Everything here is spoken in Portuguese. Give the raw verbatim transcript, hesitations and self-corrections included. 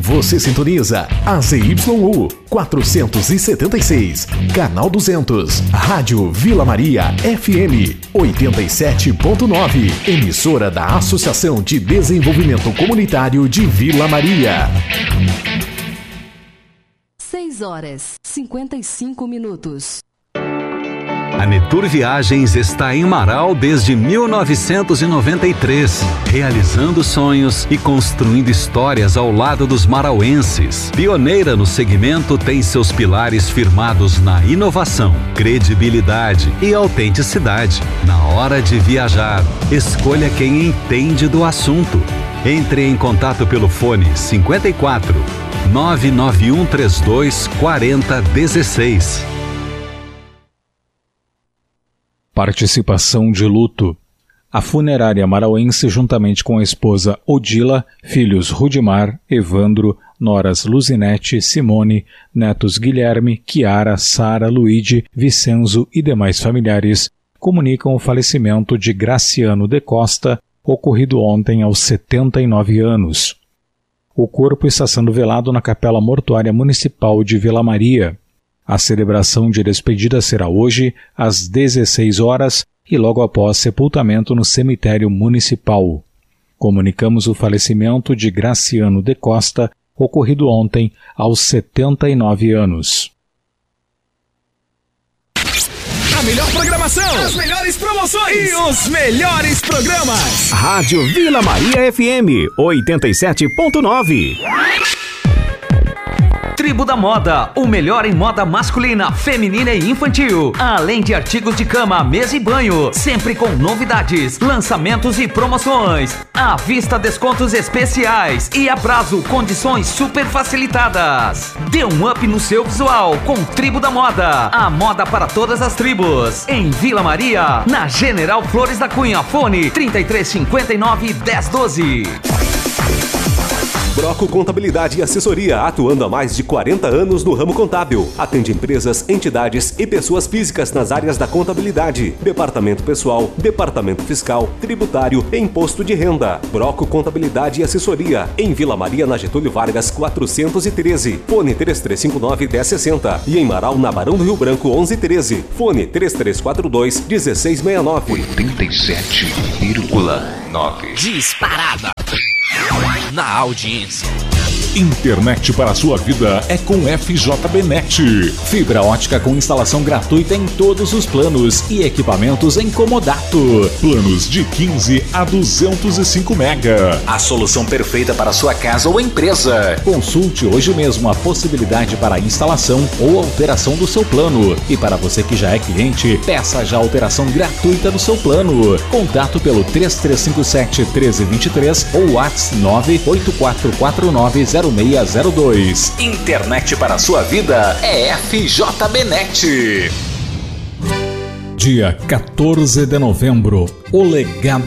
Você sintoniza A Z Y U quatrocentos e setenta e seis, canal duzentos, Rádio Vila Maria F M oitenta e sete ponto nove, emissora da Associação de Desenvolvimento Comunitário de Vila Maria. seis horas e cinquenta e cinco minutos. A Netur Viagens está em Marau desde mil novecentos e noventa e três, realizando sonhos e construindo histórias ao lado dos marauenses. Pioneira no segmento, tem seus pilares firmados na inovação, credibilidade e autenticidade. Na hora de viajar, escolha quem entende do assunto. Entre em contato pelo fone cinquenta e quatro, nove nove um três dois, quatro zero um seis. Participação de luto. A funerária marauense, juntamente com a esposa Odila, filhos Rudimar, Evandro, noras Luzinete, Simone, netos Guilherme, Chiara, Sara, Luíde, Vicenzo e demais familiares, comunicam o falecimento de Graciano de Costa, ocorrido ontem aos setenta e nove anos. O corpo está sendo velado na Capela Mortuária Municipal de Vila Maria. A celebração de despedida será hoje, às dezesseis horas, e logo após sepultamento no cemitério municipal. Comunicamos o falecimento de Graciano de Costa, ocorrido ontem, aos setenta e nove anos. A melhor programação, as melhores promoções e os melhores programas. Rádio Vila Maria F M oitenta e sete ponto nove. Tribo da Moda, o melhor em moda masculina, feminina e infantil. Além de artigos de cama, mesa e banho, sempre com novidades, lançamentos e promoções. À vista, descontos especiais e a prazo, condições super facilitadas. Dê um up no seu visual com Tribo da Moda. A moda para todas as tribos. Em Vila Maria, na General Flores da Cunha, fone trinta e três cinquenta e nove, dez doze. Broco Contabilidade e Assessoria, atuando há mais de quarenta anos no ramo contábil. Atende empresas, entidades e pessoas físicas nas áreas da contabilidade, departamento pessoal, departamento fiscal, tributário e imposto de renda. Broco Contabilidade e Assessoria, em Vila Maria, na Getúlio Vargas, quatrocentos e treze. Fone três três cinco nove, um zero seis zero. E em Marau, na Barão do Rio Branco, onze treze. Fone três três quatro dois, um seis seis nove. oitenta e sete vírgula nove. Disparada na audiência. Internet para a sua vida é com F J B Net. Fibra ótica com instalação gratuita em todos os planos e equipamentos em comodato. Planos de quinze a duzentos e cinco mega. A solução perfeita para a sua casa ou empresa. Consulte hoje mesmo a possibilidade para a instalação ou alteração do seu plano. E para você que já é cliente, peça já a alteração gratuita do seu plano. Contato pelo três três cinco sete, um três dois três ou WhatsApp nove oito quatro quatro nove zero seis zero dois. Internet para a sua vida é F J B Net. Dia quatorze de novembro, o legado